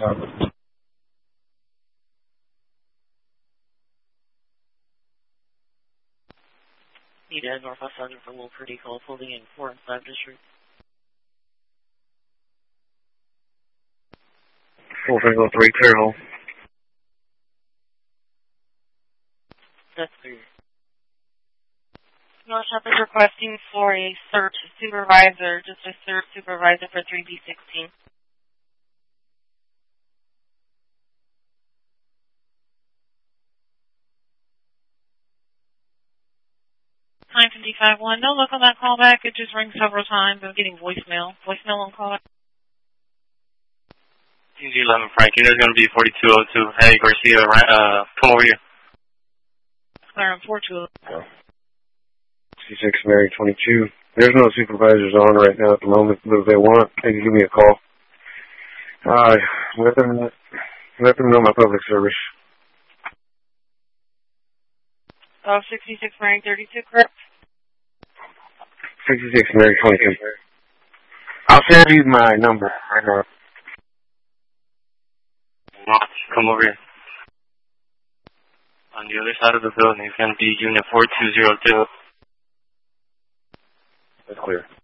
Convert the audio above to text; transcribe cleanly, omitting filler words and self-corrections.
Need a Northwest Sergeant for Wilford Call holding in 4 and 5 District. Full Tango 3, clear hole. That's clear. North Shop is requesting for a search supervisor, just a search supervisor for 3B16. Time 55-1. No look on that callback. It just rings several times. I'm getting voicemail. Voicemail on call. TG11 Frank, there's going to be 4202. Hey, Garcia, come over here. Clear on 42. 66 Mary 22. There's no supervisors on right now at the moment, but if they want, they can give me a call. Let them know my public service. 66 Mary 32, correct? 66 Mary 22. I'll send you my number right now. Come over here. On the other side of the building is going to be Unit 4202. That's clear.